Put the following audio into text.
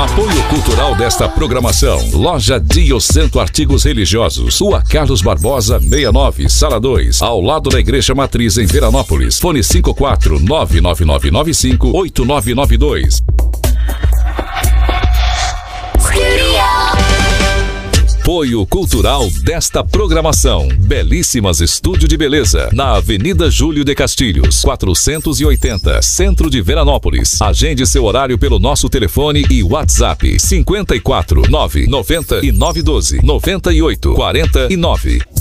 Apoio cultural desta programação. Loja Diocento Artigos Religiosos. Rua Carlos Barbosa, 69, Sala 2. Ao lado da Igreja Matriz, em Veranópolis. Fone 54-99995-8992. Apoio cultural desta programação. Belíssimas Estúdio de Beleza, na Avenida Júlio de Castilhos, 480, Centro de Veranópolis. Agende seu horário pelo nosso telefone e WhatsApp 54 9 90 e 912 98 49.